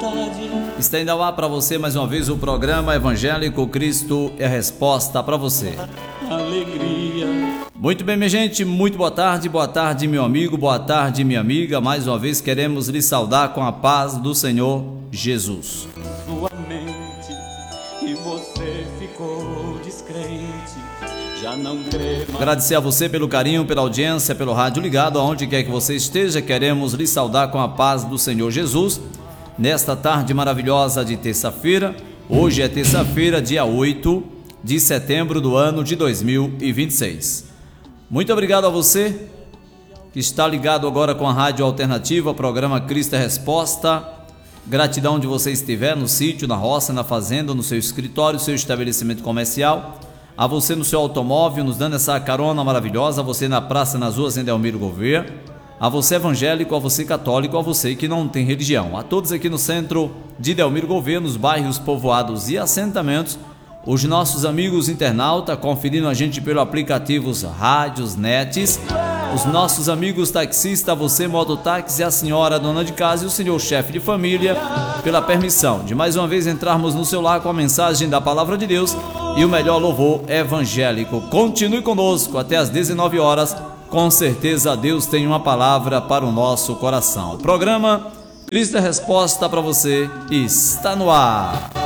Está indo ao ar para você mais uma vez o programa Evangélico Cristo é a Resposta para você. Alegria. Muito bem, minha gente, muito boa tarde, meu amigo, boa tarde, minha amiga. Mais uma vez queremos lhe saudar com a paz do Senhor Jesus. Sua mente e você ficou descrente, já não crê mais. Agradecer a você pelo carinho, pela audiência, pelo rádio ligado, aonde quer que você esteja. Queremos lhe saudar com a paz do Senhor Jesus. Nesta tarde maravilhosa de terça-feira, hoje é terça-feira, dia 8 de setembro do ano de 2026. Muito obrigado a você que está ligado agora com a Rádio Alternativa, programa Cristo é Resposta. Gratidão onde você estiver, no sítio, na roça, na fazenda, no seu escritório, seu estabelecimento comercial. A você no seu automóvel, nos dando essa carona maravilhosa. A você na praça, nas ruas em Delmiro Gouveia. A você evangélico, a você católico, a você que não tem religião. A todos aqui no centro de Delmiro Gouveia, nos bairros povoados e assentamentos. Os nossos amigos internautas conferindo a gente pelo aplicativos rádios, nets. Os nossos amigos taxistas, você mototáxi, a senhora dona de casa e o senhor chefe de família, pela permissão de mais uma vez entrarmos no seu lar com a mensagem da Palavra de Deus e o melhor louvor evangélico. Continue conosco até às 19 horas. Com certeza Deus tem uma palavra para o nosso coração. O programa Cristo é Resposta para você está no ar.